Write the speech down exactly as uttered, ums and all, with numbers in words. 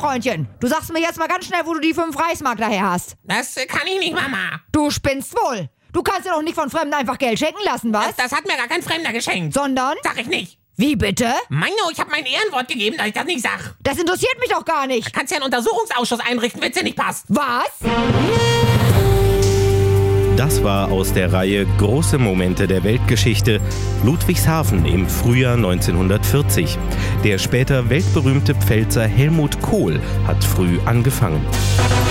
Freundchen, du sagst mir jetzt mal ganz schnell, wo du die fünf Reichsmark daher hast. Das äh, kann ich nicht, Mama. Du spinnst wohl. Du kannst dir doch nicht von Fremden einfach Geld schenken lassen, was? Das, das hat mir gar kein Fremder geschenkt. Sondern? Sag ich nicht. Wie bitte? Meino, ich habe mein Ehrenwort gegeben, dass ich das nicht sag. Das interessiert mich doch gar nicht. Du kannst ja einen Untersuchungsausschuss einrichten, wenn's dir nicht passt. Was? Das war aus der Reihe Große Momente der Weltgeschichte, Ludwigshafen im Frühjahr neunzehnhundertvierzig. Der später weltberühmte Pfälzer Helmut Kohl hat früh angefangen.